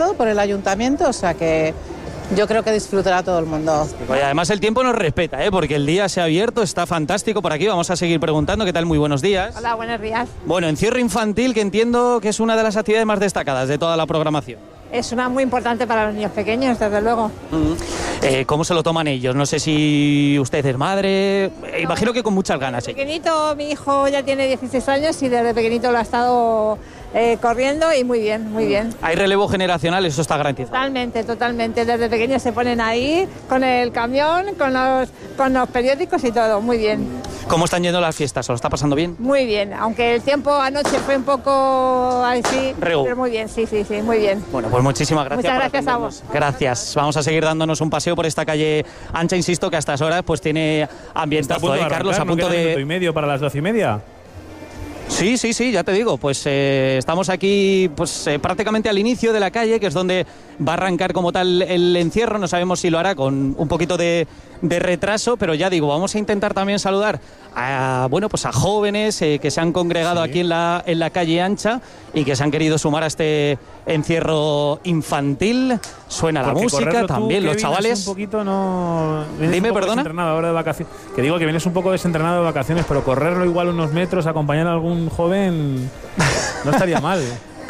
por el ayuntamiento, o sea que yo creo que disfrutará todo el mundo. Y además el tiempo nos respeta, porque el día se ha abierto, está fantástico por aquí, vamos a seguir preguntando. ¿Qué tal? Muy buenos días. Hola, buenos días. Bueno, encierro infantil, que entiendo que es una de las actividades más destacadas de toda la programación. Es una muy importante para los niños pequeños, desde luego. ¿Cómo se lo toman ellos? No sé si usted es madre, imagino que con muchas ganas. Pequeñito, mi hijo ya tiene 16 años y desde pequeñito lo ha estado corriendo y muy bien, muy bien. ¿Hay relevo generacional? Eso está garantizado. Totalmente. Desde pequeños se ponen ahí con el camión, con los periódicos y todo, muy bien. ¿Cómo están yendo las fiestas? ¿Se lo está pasando bien? Muy bien, aunque el tiempo anoche fue un poco así, Rego. pero muy bien, sí, muy bien. Bueno, pues muchísimas gracias. Muchas gracias a vos. Gracias. Vamos a seguir dándonos un paseo por esta calle ancha, insisto, que a estas horas pues tiene ambientazo, Carlos, a punto de... ¿Un minuto y medio para las 12:30? Sí, ya te digo, pues estamos aquí prácticamente al inicio de la calle, que es donde va a arrancar como tal el encierro. No sabemos si lo hará con un poquito de retraso, pero ya digo, vamos a intentar también saludar a jóvenes que se han congregado aquí en la calle ancha y que se han querido sumar a este encierro infantil. Suena la música, también los chavales. Un poquito no. Dime, perdona. Ahora de vacaciones. Que digo que vienes un poco desentrenado de vacaciones, pero correrlo igual unos metros, acompañar a algún joven, no estaría mal.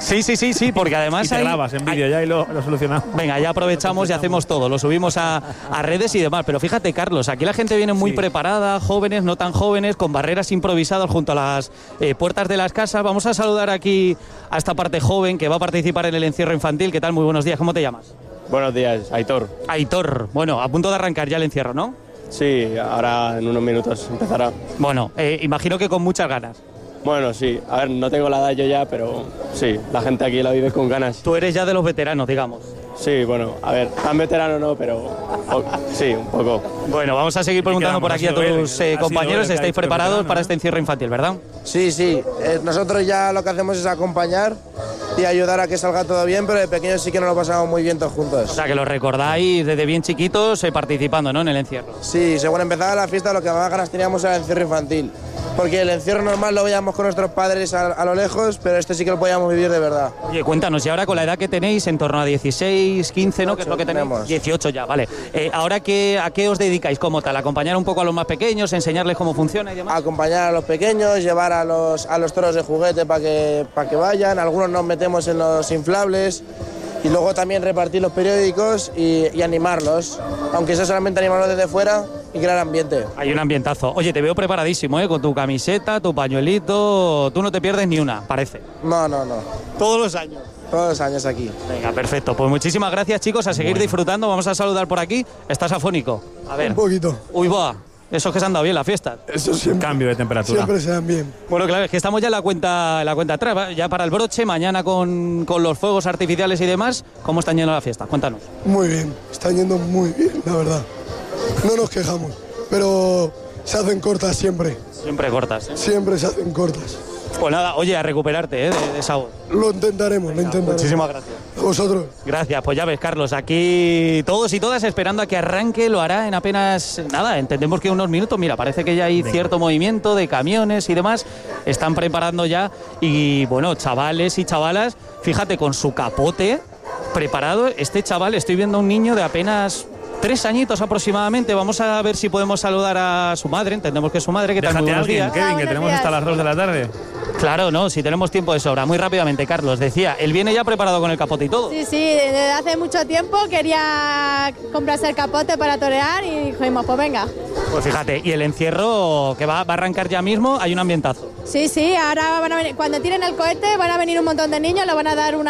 Sí, porque además y te grabas en vídeo ya y lo solucionamos. Venga, ya aprovechamos y hacemos todo, lo subimos a redes y demás. Pero fíjate, Carlos, aquí la gente viene muy preparada, jóvenes, no tan jóvenes, con barreras improvisadas junto a las puertas de las casas. Vamos a saludar aquí a esta parte joven que va a participar en el encierro infantil. ¿Qué tal? Muy buenos días, ¿cómo te llamas? Buenos días, Aitor. Aitor, bueno, a punto de arrancar ya el encierro, ¿no? Sí, ahora en unos minutos empezará. Bueno, imagino que con muchas ganas. Bueno, sí, a ver, no tengo la edad yo ya, pero sí, la gente aquí la vive con ganas. Tú eres ya de los veteranos, digamos. Sí, bueno, a ver, tan veterano no, pero sí, un poco. Bueno, vamos a seguir preguntando por aquí a tus compañeros. ¿Estáis preparados para este encierro infantil, verdad? Sí, nosotros ya lo que hacemos es acompañar y ayudar a que salga todo bien, pero de pequeños sí que nos lo pasamos muy bien todos juntos. O sea, que lo recordáis desde bien chiquitos participando, ¿no?, en el encierro. Sí, según empezaba la fiesta lo que más ganas teníamos era el encierro infantil, porque el encierro normal lo veíamos con nuestros padres a lo lejos, pero este sí que lo podíamos vivir de verdad. Oye, cuéntanos, y ahora con la edad que tenéis, en torno a 16, 15, ¿no?, que es lo que tenemos. 18 ya, vale. ¿Ahora a qué os dedicáis como tal? ¿Acompañar un poco a los más pequeños, enseñarles cómo funciona y demás? Acompañar a los pequeños, llevar a los toros de juguete para que vayan, algunos nos metemos en los inflables y luego también repartir los periódicos y animarlos, aunque sea solamente animarlos desde fuera y crear ambiente. Hay un ambientazo. Oye, te veo preparadísimo, con tu camiseta, tu pañuelito, tú no te pierdes ni una, parece. No. Todos los años. Todos los años aquí. Venga, perfecto. Pues muchísimas gracias, chicos, a seguir disfrutando. Vamos a saludar por aquí. ¿Estás afónico? A ver. Un poquito. Uy, va. Esos que se han dado bien la fiesta. Eso siempre. Cambio de temperatura. Siempre se dan bien. Bueno, claro, es que estamos ya en la cuenta atrás, ¿va? Ya para el broche, mañana con los fuegos artificiales y demás. ¿Cómo están yendo la fiesta? Cuéntanos. Muy bien, están yendo muy bien, la verdad. No nos quejamos, pero se hacen cortas siempre. Siempre cortas, ¿eh? Siempre se hacen cortas. Pues nada, oye, a recuperarte de sabor. Lo intentaremos. Muchísimas gracias. A vosotros. Gracias, pues ya ves, Carlos, aquí todos y todas esperando a que arranque, lo hará en apenas, nada, entendemos que unos minutos. Mira, parece que ya hay cierto movimiento de camiones y demás, están preparando ya y bueno, chavales y chavalas, fíjate, con su capote preparado, este chaval, estoy viendo a un niño de apenas 3 añitos aproximadamente. Vamos a ver si podemos saludar a su madre, entendemos que es su madre. ¿Qué tal? Muy buenos días. Kevin, que tenemos hasta las 2 de la tarde. Claro, no, si tenemos tiempo de sobra. Muy rápidamente, Carlos, decía, él viene ya preparado con el capote y todo. Sí, desde hace mucho tiempo quería comprarse el capote para torear y dijimos, pues venga. Pues fíjate, y el encierro que va a arrancar ya mismo, hay un ambientazo. Sí, ahora van a venir, cuando tiren el cohete van a venir un montón de niños, le van a dar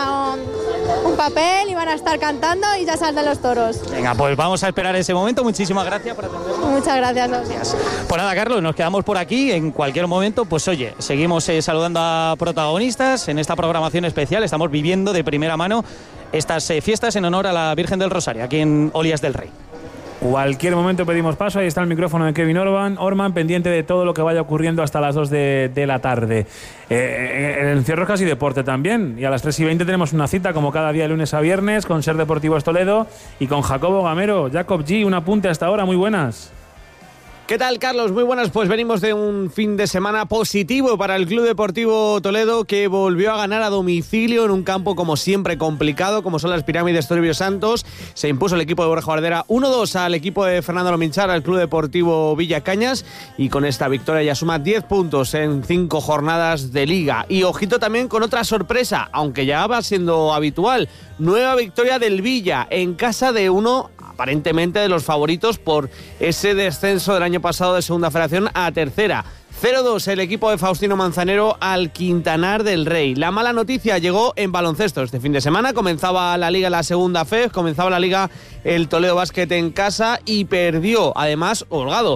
un papel y van a estar cantando y ya saldrán los toros. Venga, pues vamos a esperar ese momento. Muchísimas gracias por atendernos. Muchas gracias. Pues nada, Carlos, nos quedamos por aquí. En cualquier momento, pues oye, seguimos saludando a protagonistas en esta programación especial. Estamos viviendo de primera mano estas fiestas en honor a la Virgen del Rosario, aquí en Olías del Rey. Cualquier momento pedimos paso, ahí está el micrófono de Kevin Orman, pendiente de todo lo que vaya ocurriendo hasta las 2 de la tarde. El encierro es casi deporte también, y a las 3:20 tenemos una cita, como cada día, lunes a viernes, con Ser Deportivos Toledo y con Jacobo Gamero. Jacob G, un apunte hasta ahora, muy buenas. ¿Qué tal, Carlos? Muy buenas. Pues venimos de un fin de semana positivo para el Club Deportivo Toledo, que volvió a ganar a domicilio en un campo como siempre complicado, como son las Pirámides Toribio Santos. Se impuso el equipo de Borja Bardera 1-2 al equipo de Fernando Lominchar, al Club Deportivo Villacañas, y con esta victoria ya suma 10 puntos en 5 jornadas de Liga. Y ojito también con otra sorpresa, aunque ya va siendo habitual, nueva victoria del Villa en casa de uno aparentemente de los favoritos por ese descenso del año pasado de Segunda Federación a Tercera. 0-2 el equipo de Faustino Manzanero al Quintanar del Rey. La mala noticia llegó en baloncesto. Este fin de semana comenzaba la Liga, la segunda FEF, comenzaba la Liga el Toledo Basket en casa y perdió, además, holgado,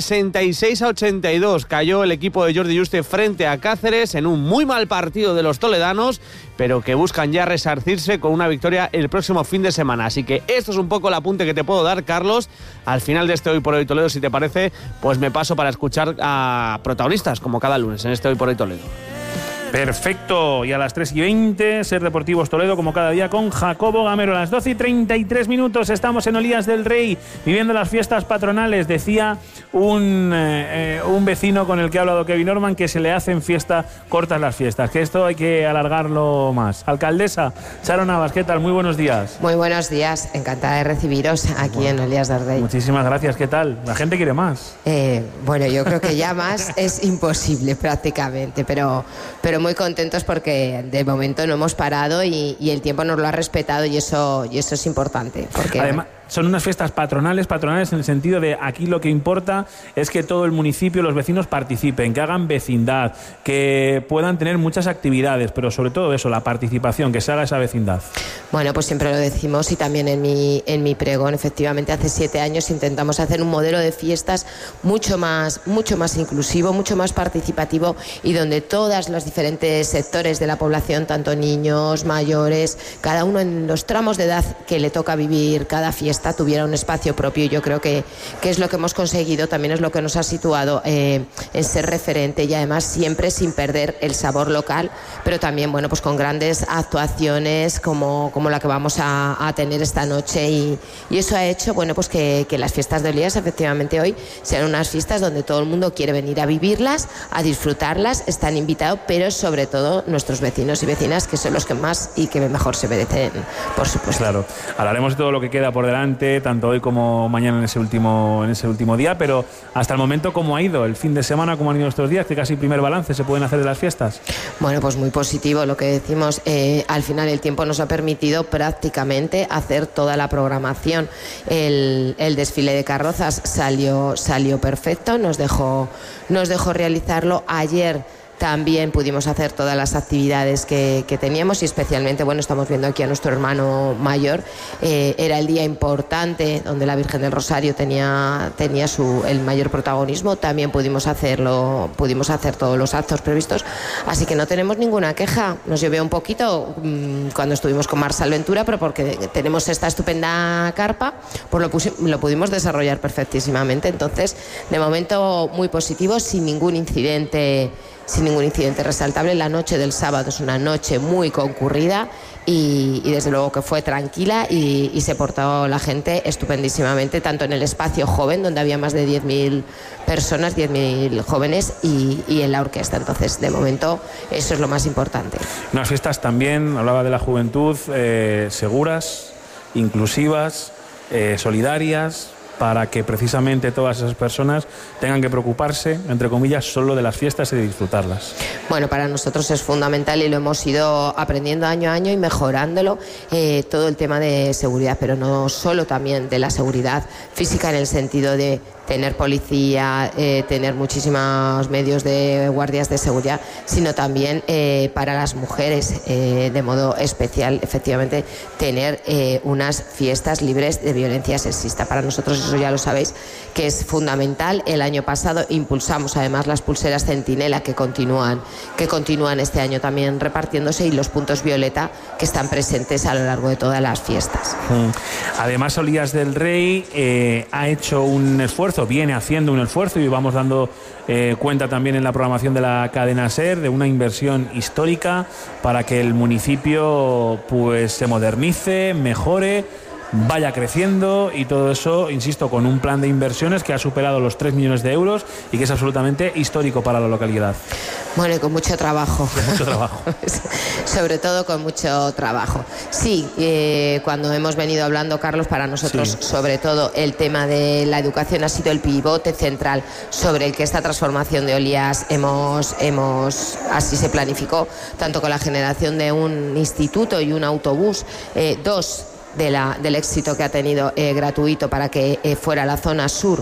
66-82. Cayó el equipo de Jordi Juste frente a Cáceres en un muy mal partido de los toledanos, pero que buscan ya resarcirse con una victoria el próximo fin de semana. Así que esto es un poco el apunte que te puedo dar, Carlos. Al final de este Hoy por Hoy Toledo, si te parece, pues me paso para escuchar a protagonistas, como cada lunes en este Hoy por Hoy Toledo. Perfecto, y a las 3:20, Ser Deportivos Toledo, como cada día, con Jacobo Gamero. A las 12:33 estamos en Olías del Rey, viviendo las fiestas patronales. Decía un vecino con el que ha hablado Kevin Norman que se le hacen cortas las fiestas, que esto hay que alargarlo más. Alcaldesa Charo Navas, ¿qué tal? Muy buenos días. Muy buenos días, encantada de recibiros aquí en Olías del Rey. Muchísimas gracias, ¿qué tal? La gente quiere más. Bueno, yo creo que ya más es imposible prácticamente, pero muy contentos porque de momento no hemos parado y el tiempo nos lo ha respetado y eso es importante. Porque además, son unas fiestas patronales en el sentido de aquí lo que importa es que todo el municipio, los vecinos participen, que hagan vecindad, que puedan tener muchas actividades, pero sobre todo eso, la participación, que se haga esa vecindad. Bueno, pues siempre lo decimos y también en mi pregón, efectivamente, hace 7 años intentamos hacer un modelo de fiestas mucho más inclusivo, mucho más participativo y donde todos los diferentes sectores de la población, tanto niños, mayores, cada uno en los tramos de edad que le toca vivir cada fiesta, tuviera un espacio propio. Y yo creo que es lo que hemos conseguido, también es lo que nos ha situado en ser referente y además siempre sin perder el sabor local, pero también, bueno, pues con grandes actuaciones como la que vamos a tener esta noche y eso ha hecho, bueno, pues que las fiestas de Olías efectivamente hoy sean unas fiestas donde todo el mundo quiere venir a vivirlas, a disfrutarlas, están invitados, pero sobre todo nuestros vecinos y vecinas, que son los que más y que mejor se merecen, por supuesto. Claro, hablaremos de todo lo que queda por delante, tanto hoy como mañana en ese último día, pero hasta el momento, ¿cómo ha ido el fin de semana? ¿Cómo han ido estos días? ¿Qué casi primer balance se pueden hacer de las fiestas? Bueno, pues muy positivo lo que decimos. Al final el tiempo nos ha permitido prácticamente hacer toda la programación. El desfile de carrozas salió perfecto, nos dejó realizarlo. Ayer también pudimos hacer todas las actividades que teníamos y especialmente, bueno, estamos viendo aquí a nuestro hermano mayor. Era el día importante donde la Virgen del Rosario tenía el mayor protagonismo. También pudimos hacer todos los actos previstos, así que no tenemos ninguna queja. Nos llovió un poquito cuando estuvimos con Marsal Ventura, pero porque tenemos esta estupenda carpa, pues lo pudimos desarrollar perfectísimamente. Entonces, de momento muy positivo, sin ningún incidente resaltable. La noche del sábado es una noche muy concurrida y desde luego que fue tranquila y se portó la gente estupendísimamente, tanto en el espacio joven, donde había más de 10.000 personas, 10.000 jóvenes, y en la orquesta. Entonces, de momento, eso es lo más importante. Unas fiestas también, hablaba de la juventud, seguras, inclusivas, solidarias, para que precisamente todas esas personas tengan que preocuparse, entre comillas, solo de las fiestas y de disfrutarlas. Bueno, para nosotros es fundamental y lo hemos ido aprendiendo año a año y mejorándolo, todo el tema de seguridad, pero no solo, también de la seguridad física en el sentido de tener policía, tener muchísimos medios de guardias de seguridad, sino también para las mujeres, de modo especial, efectivamente, tener unas fiestas libres de violencia sexista. Para nosotros eso ya lo sabéis, que es fundamental. El año pasado impulsamos además las pulseras Centinela que continúan este año también repartiéndose, y los puntos violeta que están presentes a lo largo de todas las fiestas. Además, Olías del Rey ha hecho un esfuerzo, viene haciendo un esfuerzo, y vamos dando cuenta también en la programación de la cadena SER de una inversión histórica para que el municipio pues se modernice, mejore, vaya creciendo y todo eso, insisto, con un plan de inversiones que ha superado los 3 millones de euros y que es absolutamente histórico para la localidad. Bueno, y con mucho trabajo. Con mucho trabajo. Sobre todo con mucho trabajo. Sí, cuando hemos venido hablando, Carlos, para nosotros, sobre todo el tema de la educación ha sido el pivote central sobre el que esta transformación de Olías así se planificó, tanto con la generación de un instituto y un autobús, del éxito que ha tenido gratuito para que fuera la zona sur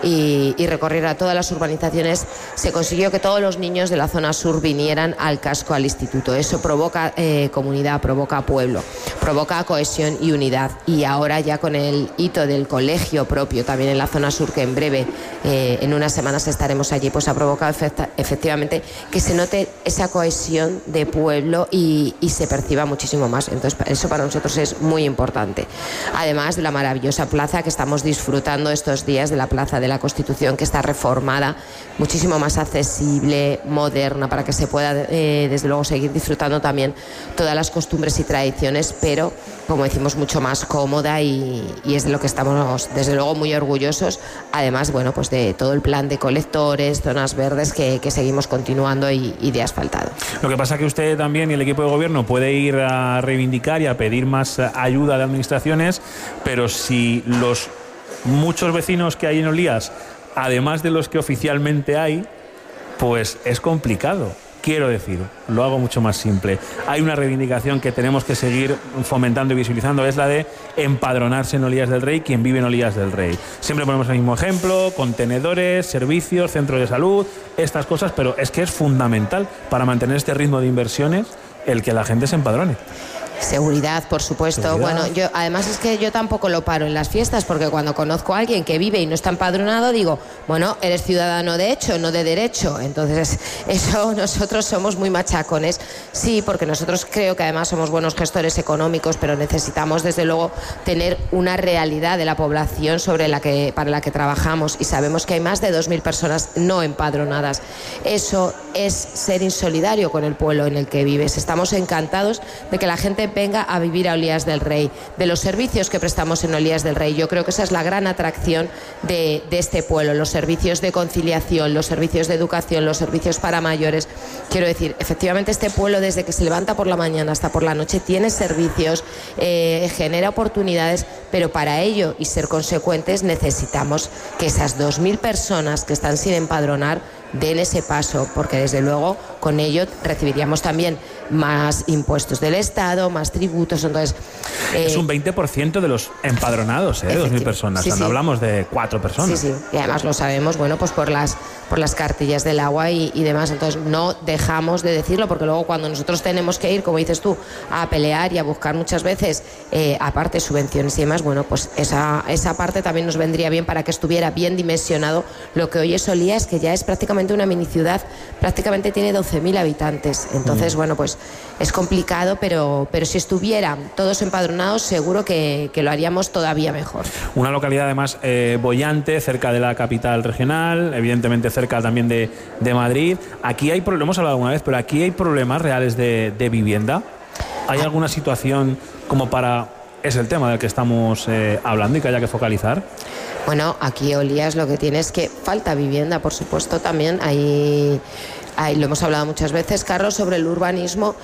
y recorriera todas las urbanizaciones, se consiguió que todos los niños de la zona sur vinieran al casco, al instituto. Eso provoca comunidad, provoca pueblo, provoca cohesión y unidad. Y ahora ya con el hito del colegio propio también en la zona sur, que en breve, en unas semanas estaremos allí, pues ha provocado efectivamente que se note esa cohesión de pueblo y se perciba muchísimo más. Entonces eso para nosotros es muy importante. Además de la maravillosa plaza que estamos disfrutando estos días, de la Plaza de la Constitución, que está reformada, muchísimo más accesible, moderna, para que se pueda desde luego seguir disfrutando también todas las costumbres y tradiciones, pero como decimos, mucho más cómoda y es de lo que estamos desde luego muy orgullosos. Además, bueno, pues de todo el plan de colectores, zonas verdes que seguimos continuando y de asfaltado. Lo que pasa es que usted también y el equipo de gobierno puede ir a reivindicar y a pedir más ayuda de administraciones, pero si los muchos vecinos que hay en Olías, además de los que oficialmente hay, pues es complicado. Quiero decir, lo hago mucho más simple. Hay una reivindicación que tenemos que seguir fomentando y visibilizando, es la de empadronarse en Olías del Rey, quien vive en Olías del Rey. Siempre ponemos el mismo ejemplo, contenedores, servicios, centros de salud, estas cosas, pero es que es fundamental para mantener este ritmo de inversiones el que la gente se empadrone. Seguridad, por supuesto. Seguridad. Bueno, además es que yo tampoco lo paro en las fiestas, porque cuando conozco a alguien que vive y no está empadronado, digo, bueno, eres ciudadano de hecho, no de derecho. Entonces, eso nosotros somos muy machacones. Sí, porque nosotros creo que además somos buenos gestores económicos, pero necesitamos desde luego tener una realidad de la población para la que trabajamos, y sabemos que hay más de 2.000 personas no empadronadas. Eso es ser insolidario con el pueblo en el que vives. Estamos encantados de que la gente venga a vivir a Olías del Rey, de los servicios que prestamos en Olías del Rey. Yo creo que esa es la gran atracción de este pueblo, los servicios de conciliación, los servicios de educación, los servicios para mayores. Quiero decir, efectivamente este pueblo, desde que se levanta por la mañana hasta por la noche, tiene servicios, genera oportunidades, pero para ello y ser consecuentes necesitamos que esas 2.000 personas que están sin empadronar den ese paso, porque desde luego con ello recibiríamos también más impuestos del Estado, más tributos. Entonces es un 20% de los empadronados, 2.000 personas. Sí, no hablamos de 4 personas. Sí, y además lo sabemos, bueno, pues por las cartillas del agua y demás. Entonces no dejamos de decirlo, porque luego cuando nosotros tenemos que ir, como dices tú, a pelear y a buscar muchas veces, aparte subvenciones y demás, bueno, pues esa parte también nos vendría bien para que estuviera bien dimensionado lo que hoy es Olías, que ya es prácticamente una mini ciudad, prácticamente tiene 12.000 habitantes. Entonces, bueno, pues es complicado, pero si estuvieran todos empadronados, seguro que lo haríamos todavía mejor. Una localidad además boyante, cerca de la capital regional, evidentemente cerca también de Madrid. Aquí hay problemas, hemos hablado alguna vez, pero aquí hay problemas reales de vivienda. ¿Hay alguna situación como para... es el tema del que estamos hablando y que haya que focalizar? Bueno, aquí Olías lo que tiene es que falta vivienda, por supuesto, también hay lo hemos hablado muchas veces, Carlos, sobre el urbanismo.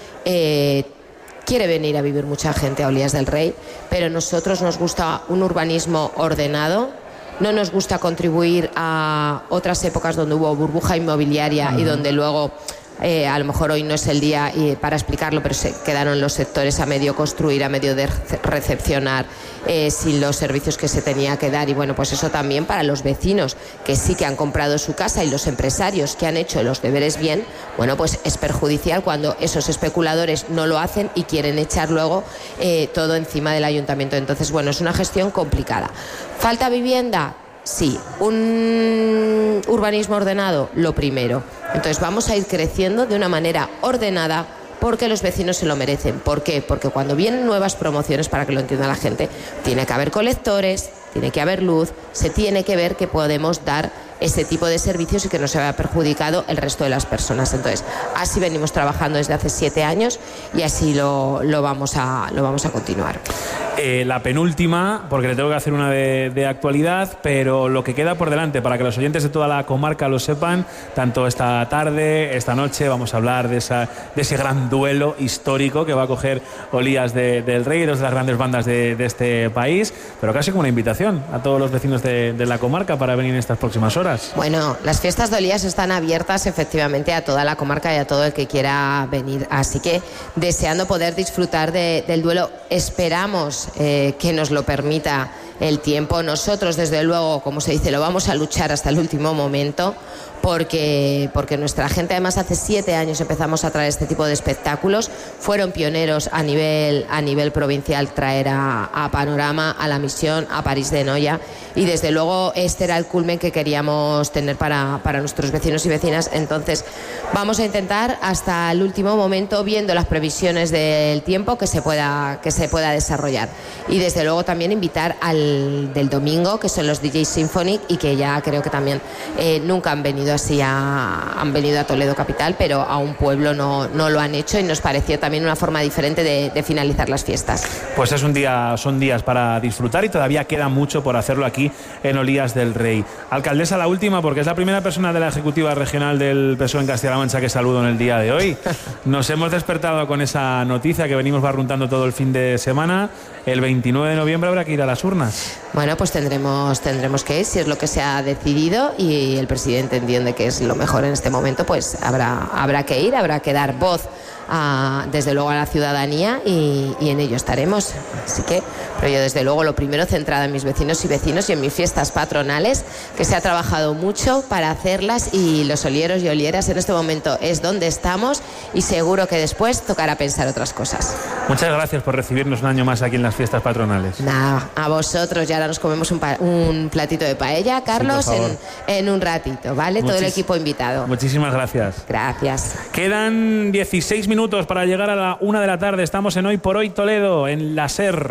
Quiere venir a vivir mucha gente a Olías del Rey, pero nosotros nos gusta un urbanismo ordenado. No nos gusta contribuir a otras épocas donde hubo burbuja inmobiliaria y donde luego... a lo mejor hoy no es el día para explicarlo, pero se quedaron los sectores a medio construir, a medio de recepcionar, sin los servicios que se tenía que dar. Y bueno, pues eso también para los vecinos que sí que han comprado su casa y los empresarios que han hecho los deberes bien, bueno, pues es perjudicial cuando esos especuladores no lo hacen y quieren echar luego todo encima del ayuntamiento. Entonces, bueno, es una gestión complicada. ¿Falta vivienda? Sí. ¿Un urbanismo ordenado? Lo primero. Entonces vamos a ir creciendo de una manera ordenada, porque los vecinos se lo merecen. ¿Por qué? Porque cuando vienen nuevas promociones, para que lo entienda la gente, tiene que haber colectores, tiene que haber luz, se tiene que ver que podemos dar ese tipo de servicios y que no se vea perjudicado el resto de las personas. Entonces, así venimos trabajando desde hace 7 años y así lo vamos a continuar. la penúltima, porque le tengo que hacer una de actualidad, pero lo que queda por delante, para que los oyentes de toda la comarca lo sepan, tanto esta tarde, esta noche, vamos a hablar de ese gran duelo histórico que va a coger Olías del Rey, dos de las grandes bandas de este país, pero casi como una invitación a todos los vecinos de la comarca para venir en estas próximas horas. Bueno, las fiestas de Olías están abiertas efectivamente a toda la comarca y a todo el que quiera venir, así que deseando poder disfrutar del duelo. Esperamos que nos lo permita el tiempo. Nosotros, desde luego, como se dice, lo vamos a luchar hasta el último momento, porque nuestra gente, además, hace 7 años empezamos a traer este tipo de espectáculos. Fueron pioneros a nivel provincial traer a Panorama, a La Misión, a París de Noia, y desde luego este era el culmen que queríamos tener para nuestros vecinos y vecinas. Entonces vamos a intentar hasta el último momento, viendo las previsiones del tiempo, que se pueda desarrollar, y desde luego también invitar al del domingo, que son los DJ Symphonic, y que ya creo que también nunca han venido han venido a Toledo capital, pero a un pueblo no lo han hecho, y nos pareció también una forma diferente de finalizar las fiestas. Pues son días para disfrutar, y todavía queda mucho por hacerlo aquí en Olías del Rey. Alcaldesa, la última, porque es la primera persona de la Ejecutiva Regional del PSOE en Castilla-La Mancha que saludo en el día de hoy. Nos hemos despertado con esa noticia que venimos barruntando todo el fin de semana. El 29 de noviembre habrá que ir a las urnas. Bueno, pues tendremos que ir, si es lo que se ha decidido, y el presidente entiende que es lo mejor en este momento, pues habrá que ir, habrá que dar voz desde luego a la ciudadanía, y en ello estaremos. Así que, pero yo desde luego lo primero centrada en mis vecinos y vecinos y en mis fiestas patronales, que se ha trabajado mucho para hacerlas, y los olieros y olieras en este momento es donde estamos, y seguro que después tocará pensar otras cosas. Muchas gracias por recibirnos un año más aquí en las fiestas patronales. Nada, a vosotros, y ahora nos comemos un platito de paella, Carlos, sí, en un ratito, ¿vale? Todo el equipo invitado. Muchísimas gracias. Gracias. Quedan 16 minutos para llegar a la 1 de la tarde. Estamos en Hoy por Hoy Toledo, en la SER.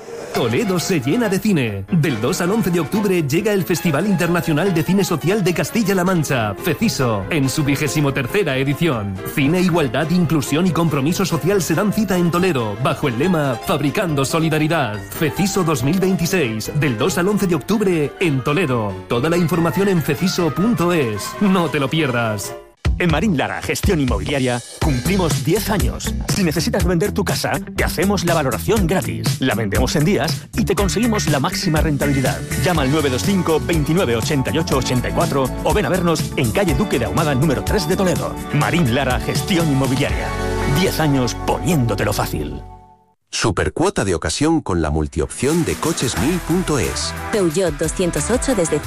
Toledo se llena de cine. Del 2 al 11 de octubre llega el Festival Internacional de Cine Social de Castilla-La Mancha, FECISO, en su 23ª edición. Cine, igualdad, inclusión y compromiso social se dan cita en Toledo, bajo el lema Fabricando Solidaridad. FECISO 2026, del 2 al 11 de octubre en Toledo. Toda la información en feciso.es. No te lo pierdas. En Marín Lara Gestión Inmobiliaria cumplimos 10 años. Si necesitas vender tu casa, te hacemos la valoración gratis. La vendemos en días y te conseguimos la máxima rentabilidad. Llama al 925 29 88 84 o ven a vernos en calle Duque de Ahumada número 3 de Toledo. Marín Lara Gestión Inmobiliaria. 10 años poniéndotelo fácil. Supercuota de ocasión con la multiopción de Coches1000.es. Peugeot 208 desde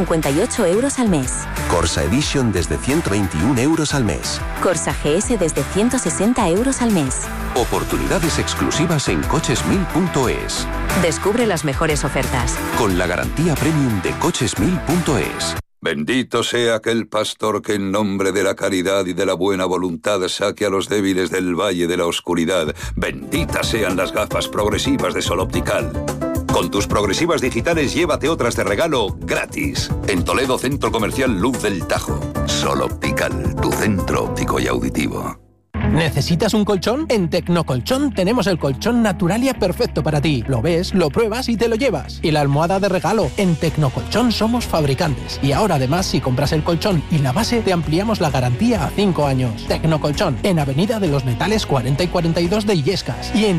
158 euros al mes. Corsa Edition desde 121 euros al mes. Corsa GS desde 160 euros al mes. Oportunidades exclusivas en Coches1000.es. Descubre las mejores ofertas. Con la garantía premium de Coches1000.es. Bendito sea aquel pastor que en nombre de la caridad y de la buena voluntad saque a los débiles del valle de la oscuridad. Benditas sean las gafas progresivas de Sol Optical. Con tus progresivas digitales llévate otras de regalo gratis. En Toledo, Centro Comercial Luz del Tajo. Sol Optical, tu centro óptico y auditivo. ¿Necesitas un colchón? En Tecnocolchón tenemos el colchón Naturalia perfecto para ti. Lo ves, lo pruebas y te lo llevas. Y la almohada de regalo. En Tecnocolchón somos fabricantes. Y ahora además, si compras el colchón y la base, te ampliamos la garantía a 5 años. Tecnocolchón, en Avenida de los Metales 40 y 42 de Illescas. Y en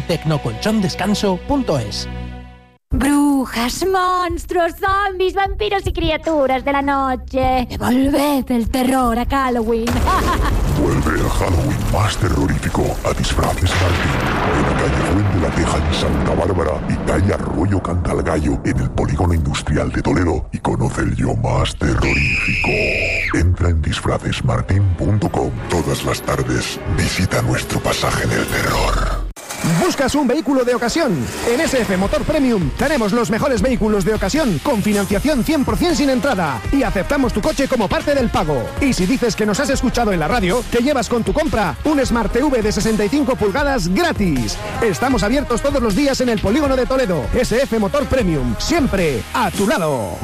tecnocolchondescanso.es. Brujas, monstruos, zombies, vampiros y criaturas de la noche. Devolved el terror a Halloween. Vuelve el Halloween más terrorífico a Disfraces Martín, en la calle Fuente de la Teja en Santa Bárbara y calle Arroyo Cantalgallo en el Polígono Industrial de Toledo, y conoce el yo más terrorífico. Entra en disfracesmartin.com. Todas las tardes visita nuestro pasaje en el terror. ¿Buscas un vehículo de ocasión? En SF Motor Premium tenemos los mejores vehículos de ocasión con financiación 100% sin entrada, y aceptamos tu coche como parte del pago. Y si dices que nos has escuchado en la radio, te llevas con tu compra un Smart TV de 65 pulgadas gratis. Estamos abiertos todos los días en el Polígono de Toledo. SF Motor Premium, siempre a tu lado.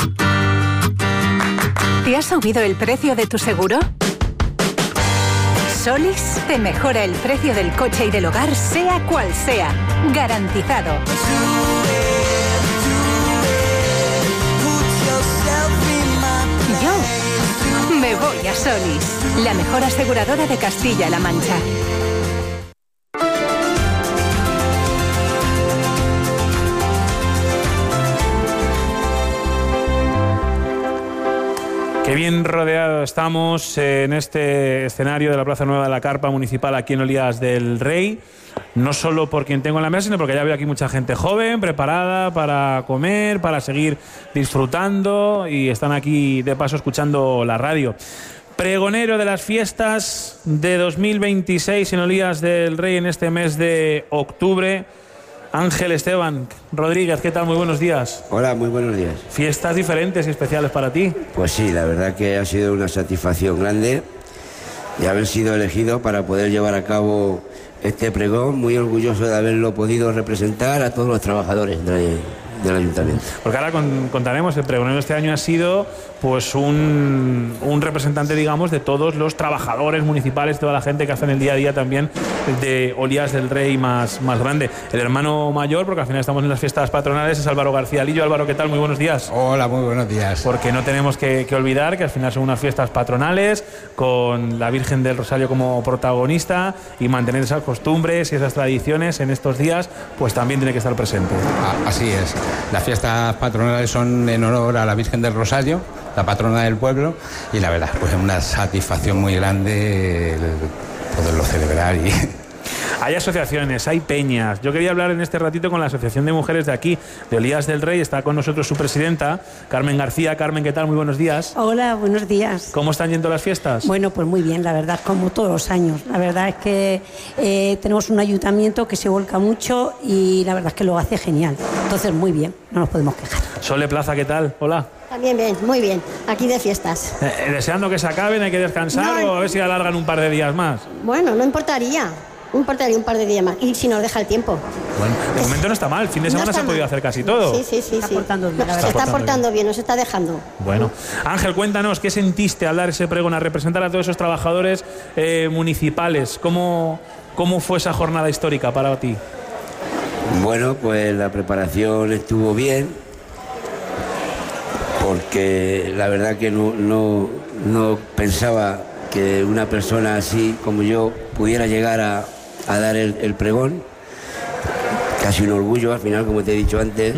¿Te has subido el precio de tu seguro? Solís te mejora el precio del coche y del hogar, sea cual sea. Garantizado. Yo me voy a Solís, la mejor aseguradora de Castilla-La Mancha. Qué bien rodeado estamos en este escenario de la Plaza Nueva de la Carpa Municipal aquí en Olías del Rey. No solo por quien tengo en la mesa, sino porque ya veo aquí mucha gente joven, preparada para comer, para seguir disfrutando y están aquí de paso escuchando la radio. Pregonero de las fiestas de 2026 en Olías del Rey en este mes de octubre, Ángel Esteban Rodríguez, ¿qué tal? Muy buenos días. Hola, muy buenos días. ¿Fiestas diferentes y especiales para ti? Pues sí, la verdad que ha sido una satisfacción grande de haber sido elegido para poder llevar a cabo este pregón, muy orgulloso de haberlo podido representar a todos los trabajadores del ayuntamiento. Porque ahora contaremos, el pregonero este año ha sido pues un representante, digamos, de todos los trabajadores municipales, toda la gente que hace en el día a día también de Olías del Rey más grande. El hermano mayor, porque al final estamos en las fiestas patronales, es Álvaro García Lillo. Álvaro, ¿qué tal? Muy buenos días. Hola, muy buenos días. Porque no tenemos que olvidar que al final son unas fiestas patronales con la Virgen del Rosario como protagonista, y mantener esas costumbres y esas tradiciones en estos días pues también tiene que estar presente. Así es. Las fiestas patronales son en honor a la Virgen del Rosario, la patrona del pueblo, y la verdad, pues es una satisfacción muy grande poderlo celebrar. Hay asociaciones, hay peñas. Yo quería hablar en este ratito con la Asociación de Mujeres de aquí, de Olías del Rey. Está con nosotros su presidenta, Carmen García. Carmen, ¿qué tal? Muy buenos días. Hola, buenos días. ¿Cómo están yendo las fiestas? Bueno, pues muy bien, la verdad, como todos los años. La verdad es que tenemos un ayuntamiento que se volca mucho y la verdad es que lo hace genial. Entonces, muy bien, no nos podemos quejar. Sole Plaza, ¿qué tal? Hola. También bien, muy bien, aquí de fiestas. Deseando que se acaben, hay que descansar o a ver si alargan un par de días más. Bueno, no importaría un par de días más, y si nos deja el tiempo. Bueno, de momento no está mal, el fin de semana se ha podido hacer casi todo. Sí. Se está portando bien, nos está dejando. Bueno, Ángel, cuéntanos, ¿qué sentiste al dar ese pregón, a representar a todos esos trabajadores municipales? ¿Cómo fue esa jornada histórica para ti? Bueno, pues la preparación estuvo bien, porque la verdad que no pensaba que una persona así como yo pudiera llegar a dar el pregón. Casi un orgullo al final, como te he dicho antes,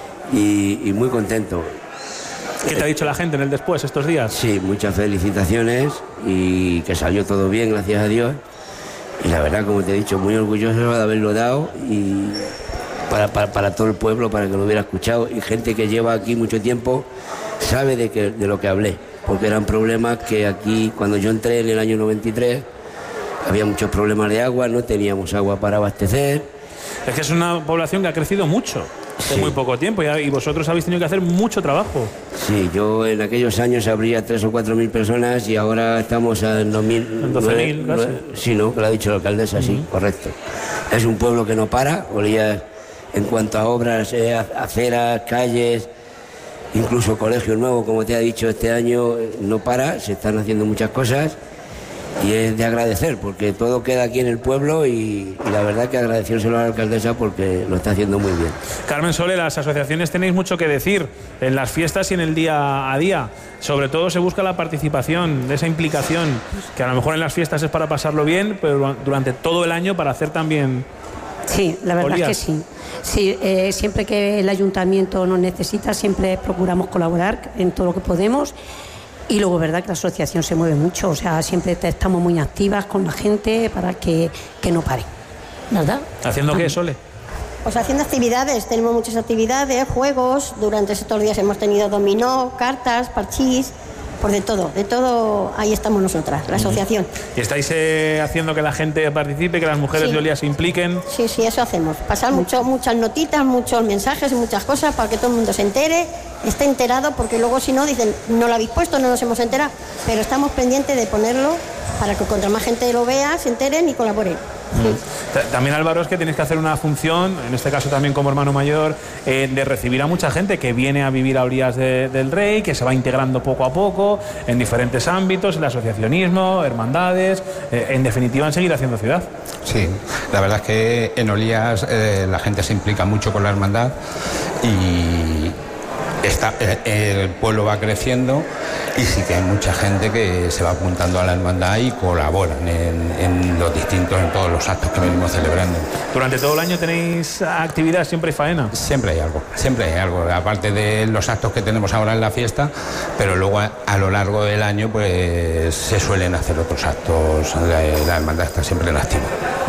y muy contento. ¿Qué te ha dicho la gente en el después estos días? Sí, muchas felicitaciones y que salió todo bien, gracias a Dios. Y la verdad, como te he dicho, muy orgulloso de haberlo dado y para todo el pueblo, para que lo hubiera escuchado. Y gente que lleva aquí mucho tiempo sabe de lo que hablé, porque eran problemas que aquí, cuando yo entré en el año 93, había muchos problemas de agua, no teníamos agua para abastecer. Es que es una población que ha crecido mucho en muy poco tiempo y vosotros habéis tenido que hacer mucho trabajo. Sí, yo en aquellos años habría 3.000 o 4.000 personas y ahora estamos en 2.000. 12.000 casi. Sí, ¿no? Que lo ha dicho la alcaldesa, sí, correcto. Es un pueblo que no para, Olías, en cuanto a obras, aceras, calles, incluso colegio nuevo, como te ha dicho, este año no para, se están haciendo muchas cosas. Y es de agradecer, porque todo queda aquí en el pueblo y la verdad que agradecérselo a la alcaldesa porque lo está haciendo muy bien. Carmen Sole, las asociaciones tenéis mucho que decir en las fiestas y en el día a día. Sobre todo se busca la participación, esa implicación, que a lo mejor en las fiestas es para pasarlo bien, pero durante todo el año para hacer también... Sí, la verdad es que sí. Sí, siempre que el ayuntamiento nos necesita, siempre procuramos colaborar en todo lo que podemos. Y luego, verdad que la asociación se mueve mucho, o sea, siempre estamos muy activas con la gente para que no pare, ¿verdad? ¿Haciendo qué, Sole? Pues haciendo actividades, tenemos muchas actividades, juegos, durante estos días hemos tenido dominó, cartas, parchís, pues de todo, ahí estamos nosotras, la asociación. ¿Y estáis haciendo que la gente participe, que las mujeres de Olías se impliquen? Sí, eso hacemos, pasar muchas notitas, muchos mensajes y muchas cosas para que todo el mundo se entere, esté enterado, porque luego si no dicen, no lo habéis puesto, no nos hemos enterado, pero estamos pendientes de ponerlo para que contra más gente lo vea, se enteren y colaboren. También, Álvaro, es que tienes que hacer una función, en este caso también como hermano mayor, de recibir a mucha gente que viene a vivir a orillas del Rey, que se va integrando poco a poco en diferentes ámbitos, el asociacionismo, hermandades, en definitiva en seguir haciendo ciudad. Sí, la verdad es que en Olías la gente se implica mucho con la hermandad y el pueblo va creciendo y sí que hay mucha gente que se va apuntando a la hermandad y colaboran en todos los actos que venimos celebrando. ¿Durante todo el año tenéis actividad? ¿Siempre hay faena? Siempre hay algo, aparte de los actos que tenemos ahora en la fiesta, pero luego a lo largo del año pues se suelen hacer otros actos, la hermandad está siempre en activo.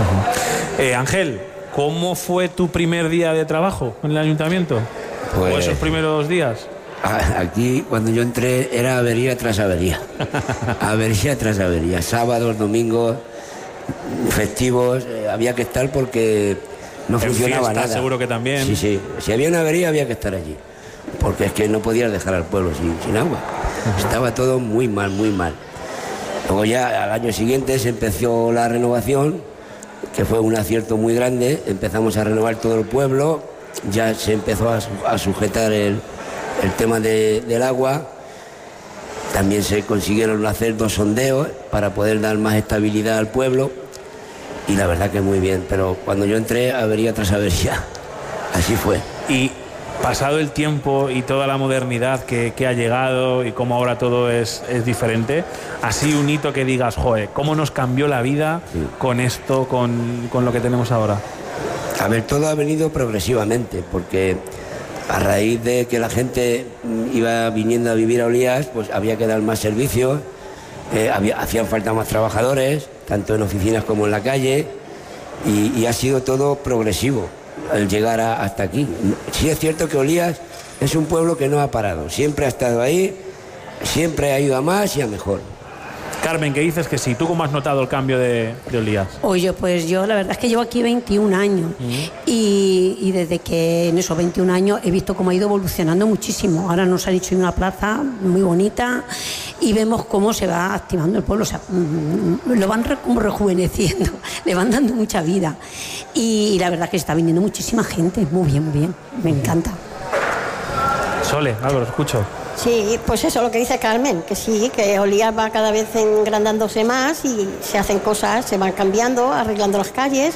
Ángel, ¿cómo fue tu primer día de trabajo en el ayuntamiento? Pues, ¿O esos primeros días? Aquí, cuando yo entré, era avería tras avería. Avería tras avería. Sábados, domingos, festivos, había que estar porque no funcionaba fiesta, nada. Seguro que también. Sí. Si había una avería, había que estar allí. Porque es que no podías dejar al pueblo sin agua. Estaba todo muy mal, muy mal. Luego ya, al año siguiente, se empezó la renovación, que fue un acierto muy grande. Empezamos a renovar todo el pueblo. Ya se empezó a sujetar el tema del agua. También se consiguieron hacer 2 sondeos para poder dar más estabilidad al pueblo y la verdad que muy bien, pero cuando yo entré, avería tras avería. Así fue. Y pasado el tiempo y toda la modernidad que ha llegado y cómo ahora todo es diferente, así un hito que digas, joder, cómo nos cambió la vida con esto, con lo que tenemos ahora. A ver, todo ha venido progresivamente, porque a raíz de que la gente iba viniendo a vivir a Olías, pues había que dar más servicios, hacían falta más trabajadores, tanto en oficinas como en la calle, y ha sido todo progresivo al llegar hasta aquí. Sí es cierto que Olías es un pueblo que no ha parado, siempre ha estado ahí, siempre ha ido a más y a mejor. Carmen, ¿qué dices que sí? ¿Tú cómo has notado el cambio de Olías? Oye, pues yo la verdad es que llevo aquí 21 años y desde que en esos 21 años he visto cómo ha ido evolucionando muchísimo. Ahora nos han hecho una plaza muy bonita y vemos cómo se va activando el pueblo, o sea, lo van como rejuveneciendo, le van dando mucha vida y la verdad es que está viniendo muchísima gente, muy bien, me encanta. Sole, Álvaro, escucho. Sí, pues eso, lo que dice Carmen, que sí, que Olías va cada vez engrandándose más y se hacen cosas, se van cambiando, arreglando las calles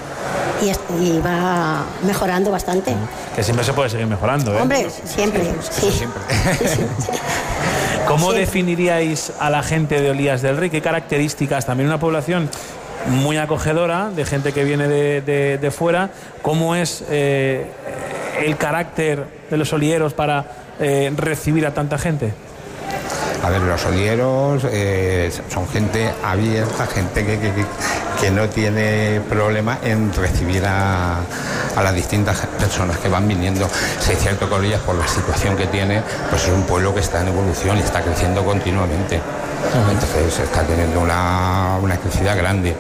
y va mejorando bastante. Que siempre se puede seguir mejorando, ¿eh? Hombre, siempre, sí. ¿Cómo definiríais a la gente de Olías del Rey? ¿Qué características? También una población muy acogedora, de gente que viene de fuera. ¿Cómo es el carácter de los olieros para recibir a tanta gente? A ver, los olieros son gente abierta, gente que no tiene problema en recibir a las distintas personas que van viniendo. Sí, es cierto que Olías, por la situación que tiene, pues es un pueblo que está en evolución y está creciendo continuamente. Entonces está teniendo una crecida grande.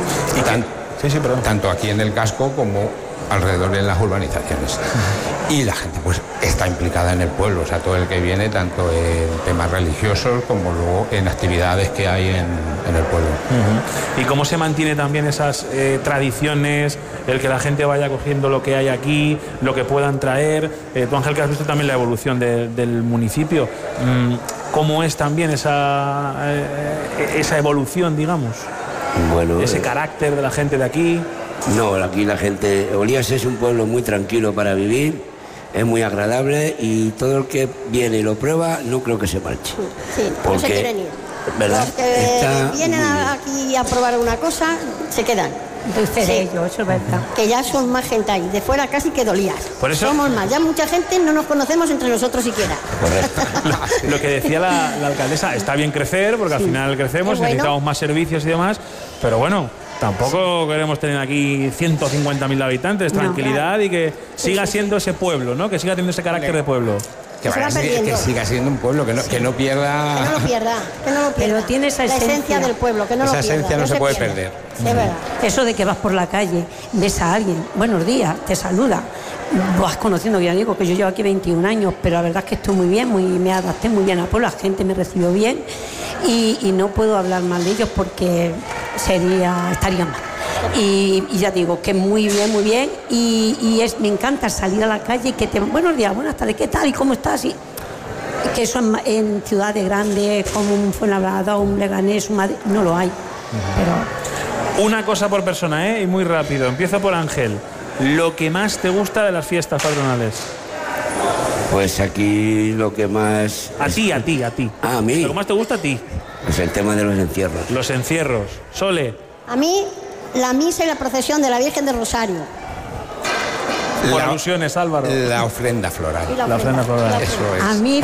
Y tanto aquí en el casco como alrededor de las urbanizaciones. Y la gente pues está implicada en el pueblo, o sea, todo el que viene, tanto en temas religiosos como luego en actividades que hay en el pueblo. ¿Y cómo se mantiene también esas tradiciones, el que la gente vaya cogiendo lo que hay aquí, lo que puedan traer? Tú, Ángel, que has visto también la evolución del municipio, ¿cómo es también esa evolución, digamos? Bueno, ese carácter de la gente de aquí. No, aquí la gente... Olías es un pueblo muy tranquilo para vivir, es muy agradable y todo el que viene y lo prueba no creo que se marche. Sí, porque no se quieren ir. ¿Verdad? Los que vienen aquí a probar una cosa, se quedan. Eso es verdad. Que ya son más gente ahí, de fuera casi que de Olías. Por eso, somos más, ya mucha gente no nos conocemos entre nosotros siquiera. Correcto. Lo que decía la alcaldesa, está bien crecer, porque al final crecemos, necesitamos más servicios y demás, pero bueno, tampoco queremos tener aquí 150.000 habitantes, tranquilidad, y que siga siendo ese pueblo, ¿no? Que siga teniendo ese carácter de pueblo. Que siga siendo un pueblo, que no pierda... Que no lo pierda, Pero tiene esa esencia del pueblo, que no lo pierda. Esa esencia no se puede perder. De verdad. Eso de que vas por la calle, ves a alguien, buenos días, te saluda, vas conociendo, ya digo que yo llevo aquí 21 años, pero la verdad es que estoy muy bien, me adapté muy bien al pueblo, la gente me recibió bien y no puedo hablar mal de ellos porque estaría mal. Y ya digo, que muy bien. Y me encanta salir a la calle y que buenos días, buenas tardes, ¿qué tal? ¿Y cómo estás? Y que eso en ciudades grandes como un Fuenlabrada, un Leganés, un Madrid, no lo hay. Pero... Una cosa por persona, y muy rápido. Empiezo por Ángel. ¿Lo que más te gusta de las fiestas patronales? Pues aquí lo que más... A ti. Ah, a mí. ¿Lo que más te gusta a ti? Pues el tema de los encierros. Los encierros. Sole. A mí, la misa y la procesión de la Virgen del Rosario. Por alusiones, Álvaro. La ofrenda floral. La ofrenda floral. Eso es. A mí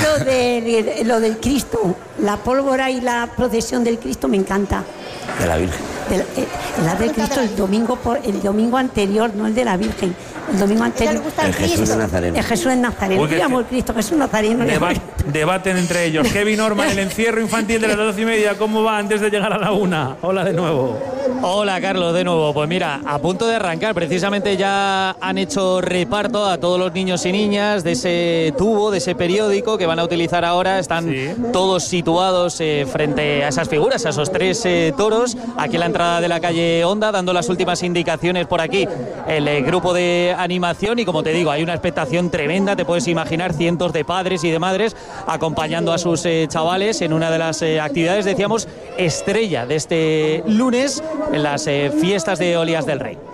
lo del Cristo, la pólvora y la procesión del Cristo me encanta. De la Virgen. La del Cristo el domingo anterior, no el de la Virgen. El domingo anterior. El Jesús de Nazareno. El Jesús de Nazareno. Yo llamo el Cristo, Jesús Nazareno. Debaten entre ellos. Kevin Norman, el encierro infantil de las 12:30. ¿Cómo va antes de llegar a la 1? Hola de nuevo. Hola, Carlos, de nuevo. Pues mira, a punto de arrancar. Precisamente ya han hecho reparto a todos los niños y niñas de ese tubo, de ese periódico que van a utilizar ahora. Están todos situados frente a esas figuras, a esos 3 toros, aquí en la entrada de la calle Honda, dando las últimas indicaciones por aquí el grupo de animación. Y como te digo, hay una expectación tremenda. Te puedes imaginar cientos de padres y de madres acompañando a sus chavales en una de las actividades, decíamos, estrella de este lunes en las fiestas de Olías del Rey.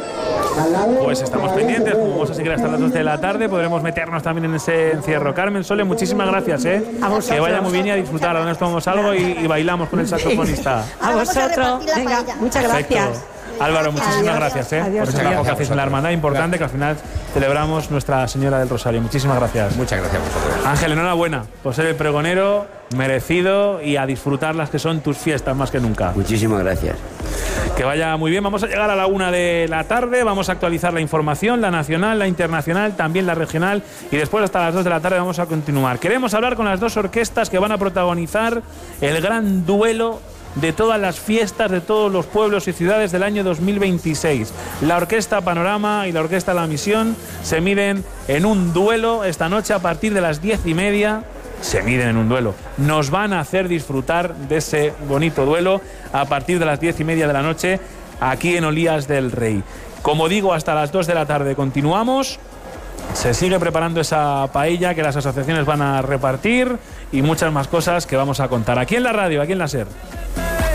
Pues estamos pendientes, como vamos a seguir hasta las 2 de la tarde, podremos meternos también en ese encierro. Carmen, Sole, muchísimas gracias, que vaya muy bien y a disfrutar. Ahora nos tomamos algo y bailamos con el saxofonista. A vosotros, venga, muchas gracias. Álvaro, muchísimas gracias por ese trabajo que hacéis en la hermandad, importante, que al final celebramos Nuestra Señora del Rosario. Muchísimas gracias. Muchas gracias a vosotros. Ángel, enhorabuena por ser el pregonero merecido y a disfrutar las que son tus fiestas más que nunca. Muchísimas gracias. Que vaya muy bien. Vamos a llegar a la 1 de la tarde, vamos a actualizar la información, la nacional, la internacional, también la regional, y después hasta las 2 de la tarde vamos a continuar. Queremos hablar con las 2 orquestas que van a protagonizar el gran duelo de todas las fiestas de todos los pueblos y ciudades del año 2026. La Orquesta Panorama y la Orquesta La Misión se miden en un duelo esta noche a partir de las 10:30. Se miden en un duelo. Nos van a hacer disfrutar de ese bonito duelo a partir de las 10:30 de la noche aquí en Olías del Rey. Como digo, hasta las 2 de la tarde continuamos. Se sigue preparando esa paella que las asociaciones van a repartir y muchas más cosas que vamos a contar aquí en la radio, aquí en la SER.